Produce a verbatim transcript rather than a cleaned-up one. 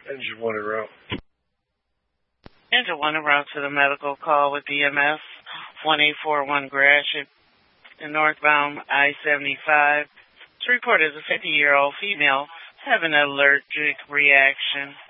Engine one en route. Engine one en route to the medical call with D M S one eight four one Gratiot in northbound I seventy-five. It's reported as a fifty-year-old female having an allergic reaction.